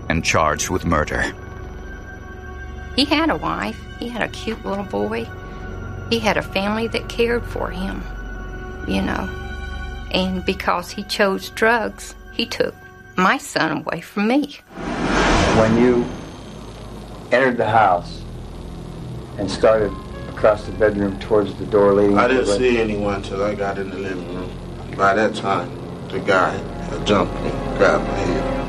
and charged with murder. He had a wife. He had a cute little boy. He had a family that cared for him, And because he chose drugs, he took my son away from me. When you entered the house and started across the bedroom towards the door leading... I didn't see anyone until I got in the living room. By that time, the guy had jumped me, grabbed my head.